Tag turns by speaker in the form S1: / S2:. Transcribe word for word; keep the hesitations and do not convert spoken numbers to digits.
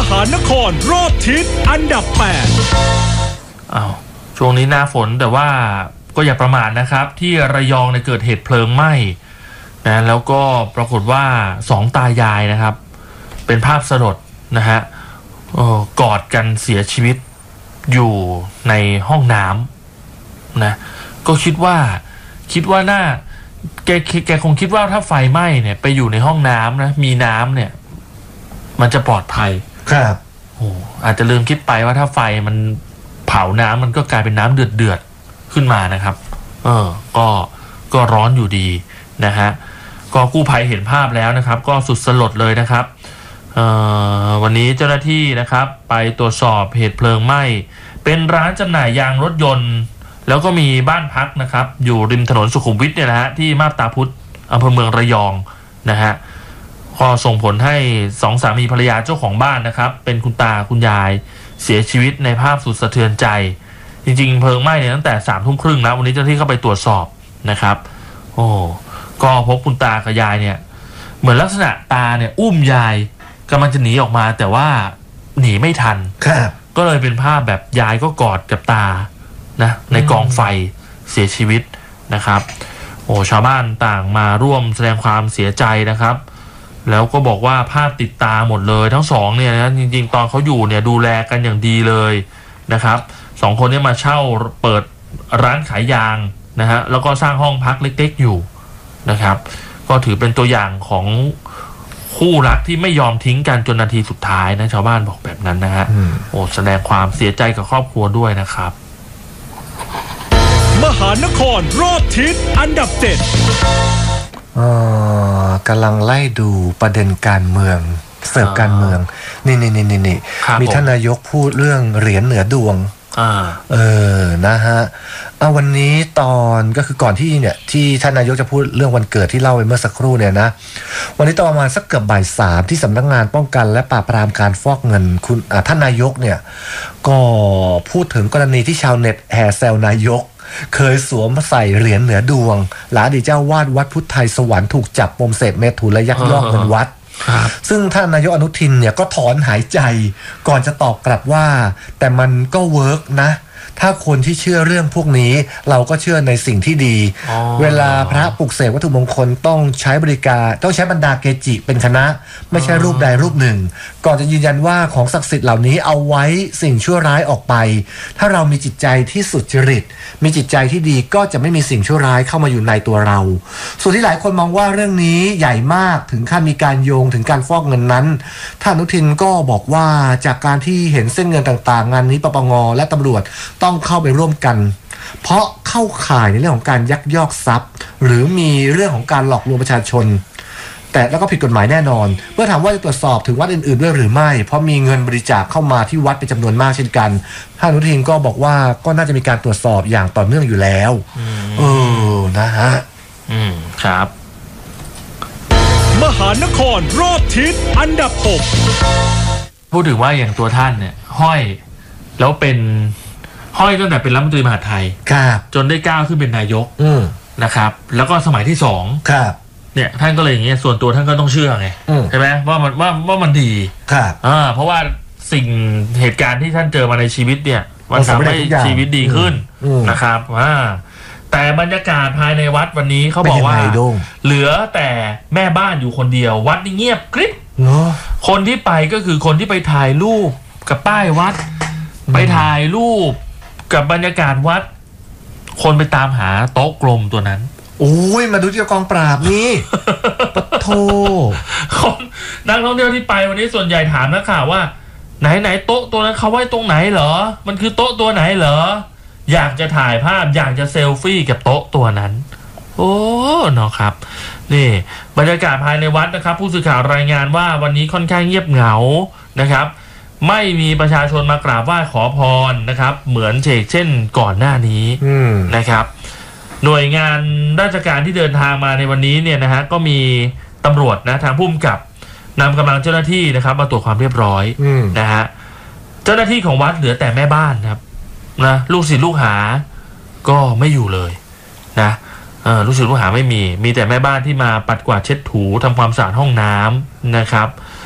S1: หานครรอบทิศอันดับแปด
S2: อ้าวช่วงนี้หน้าฝนแต่ว่าก็อย่าประมาทนะครับที่ระยองเนี่ยเกิดเหตุเพลิงไหม้นะแล้วก็ปรากฏว่าสองตายายนะครับเป็นภาพสลดนะฮะกอดกันเสียชีวิตอยู่ในห้องน้ำนะก็คิดว่าคิดว่าน่าแกแกคงคิดว่าถ้าไฟไหม้เนี่ยไปอยู่ในห้องน้ำนะมีน้ำเนี่ยมันจะปลอดภัย
S3: ครับ
S2: โอ้อาจจะลืมคิดไปว่าถ้าไฟมันเผาน้ำมันก็กลายเป็นน้ำเดือดเดือดขึ้นมานะครับเออก็ก็ร้อนอยู่ดีนะฮะก็กู้ภัยเห็นภาพแล้วนะครับก็สุดสลดเลยนะครับเอ่อวันนี้เจ้าหน้าที่นะครับไปตรวจสอบเหตุเพลิงไหม้เป็นร้านจำหน่ายยางรถยนต์แล้วก็มีบ้านพักนะครับอยู่ริมถนนสุขุมวิทเนี่ยนะฮะที่มาบตาพุธอำเภอเมืองระยองนะฮะก็ส่งผลให้สองสามีภรรยาเจ้าของบ้านนะครับเป็นคุณตาคุณยายเสียชีวิตในภาพสุดสะเทือนใจจริงๆเพลิงไหม้เนี่ยตั้งแต่สามทุ่มครึ่งแล้ววันนี้เจ้าหน้าที่เข้าไปตรวจสอบนะครับโอ้ก็พบคุณตากับยายเนี่ยเหมือนลักษณะตาเนี่ยอุ้มยายกำลังจะหนีออกมาแต่ว่าหนีไม่ทันก็เลยเป็นภาพแบบยายก็กอดกับตานะในกองไฟเสียชีวิตนะครับโอ้ชาวบ้านต่างมาร่วมแสดงความเสียใจนะครับแล้วก็บอกว่าภาพติดตาหมดเลยทั้งสองเนี่ยนะจริงๆตอนเขาอยู่เนี่ยดูแลกันอย่างดีเลยนะครับสองคนนี้มาเช่าเปิดร้านขายยางนะฮะแล้วก็สร้างห้องพักเล็กๆอยู่นะครับก็ถือเป็นตัวอย่างของคู่รักที่ไม่ยอมทิ้งกันจนนาทีสุดท้ายนะชาวบ้านบอกแบบนั้นนะฮะโอ้แสดงความเสียใจกับครอบครัวด้วยนะครับ
S1: มหานครรอบทิศอันดับเจ็ด
S3: อ๋อกำลังไล่ดูประเด็นการเมืองเสิร์ฟการเมืองนี่นี่นี่นี่มีท่านนายกพูดเรื่องเหรียญเหนือดวงเออนะฮะเอาวันนี้ตอนก็คือก่อนที่เนี่ยที่ท่านนายกจะพูดเรื่องวันเกิดที่เล่าไปเมื่อสักครู่เนี่ยนะวันนี้ตอนประมาณสักเกือบบ่ายสามที่สำนักงานป้องกันและปราบปรามการฟอกเงินคุณท่านนายกเนี่ยก็พูดถึงกรณีที่ชาวเน็ตแห่แซวนายกเคยสวมใส่เหรียญเหนือดวงหลานอดีตเจ้าวาดวัดพุทธไทยสวรรค์ถูกจับปมเสพเมถุนและยักยอกเงินวัดซึ่งท่านนายกอนุทินเนี่ยก็ถอนหายใจก่อนจะตอบกลับว่าแต่มันก็เวิร์กนะถ้าคนที่เชื่อเรื่องพวกนี้เราก็เชื่อในสิ่งที่ดีเวลาพระปลุกเสกวัตถุมงคลต้องใช้บริการต้องใช้บรรดาเกจิเป็นคณะไม่ใช่รูปใดรูปหนึ่งก่อนจะยืนยันว่าของศักดิ์สิทธิ์เหล่านี้เอาไว้สิ่งชั่วร้ายออกไปถ้าเรามีจิตใจที่สุจริตมีจิตใจที่ดีก็จะไม่มีสิ่งชั่วร้ายเข้ามาอยู่ในตัวเราส่วนที่หลายคนมองว่าเรื่องนี้ใหญ่มากถึงขั้นมีการโยงถึงการฟอกเงินนั้นท่านอนุทินก็บอกว่าจากการที่เห็นเส้นเงินต่างๆงานนี้ปปงและตำรวจต้องเข้าไปร่วมกันเพราะเข้าข่ายในเรื่องของการยักยอกทรัพย์หรือมีเรื่องของการหลอกลวงประชาชนแต่แล้วก็ผิดกฎหมายแน่นอนเมื่อถามว่าจะตรวจสอบถึงวัดอื่นๆด้วยหรือไม่เพราะมีเงินบริจาคเข้ามาที่วัดเป็นจำนวนมากเช่นกันท่านอนุทินก็บอกว่าก็น่าจะมีการตรวจสอบอย่างต่อเนื่องอยู่แล้วเออนะฮะ
S2: อืมครับ
S1: มหานครรอบทิศอันดับหก
S2: พูดถึงว่าอย่างตัวท่านเนี่ยห้อยแล้วเป็นห้อยตั้งแต่เป็นรัฐมนตรีมหาดไทยจนได้ก้าวขึ้นเป็นนายกนะครับแล้วก็สมัยที่สองเนี่ยท่านก็เลยอย่างเงี้ยส่วนตัวท่านก็ต้องเชื่อไงใช่ไหมว่ามันว่าว่ามันดีอ่าเพราะว่าสิ่งเหตุการณ์ที่ท่านเจอมาในชีวิตเนี่ยมันทำให้ชีวิตดีขึ้นนะครับว่าแต่บรรยากาศภายในวัดวันนี้เขาบอกว่าเหลือแต่แม่บ้านอยู่คนเดียววัดนี่เงียบกริบคนที่ไปก็คือคนที่ไปถ่ายรูปกับป้ายวัดไปถ่ายรูปกับบรรยากาศวัดคนไปตามหาโต๊ะกลมตัวนั้น
S3: โอ้ยมาดูที่กองปราบนี่ปะโถ
S2: คนนักท่องเที่ยวที่ไปวันนี้ส่วนใหญ่ถามนักข่าวว่าไหนไหนโต๊ะตัวนั้นเขาไว้ตรงไหนเหรอมันคือโต๊ะตัวไหนเหรออยากจะถ่ายภาพอยากจะเซลฟี่กับโต๊ะตัวนั้นโอ้เนาะครับนี่บรรยากาศภายในวัดนะครับผู้สื่อข่าวรายงานว่าวันนี้ค่อนข้างเงียบเหงานะครับไม่มีประชาชนมากราบไหว้ขอพรนะครับเหมือนเชกเช่นก่อนหน้านี้นะครับหน่วยงานราชการที่เดินทางมาในวันนี้เนี่ยนะฮะก็มีตำรวจนะทางผู้กำกับนำกำลังเจ้าหน้าที่นะครับมาตรวจความเรียบร้อยนะฮะเจ้าหน้าที่ของวัดเหลือแต่แม่บ้านครับนะลูกศิษย์ลูกหาก็ไม่อยู่เลยนะเออลูกศิษย์ลูกหาไม่มีมีแต่แม่บ้านที่มาปัดกวาดเช็ดถูทำความสะอาดห้องน้ำนะครับ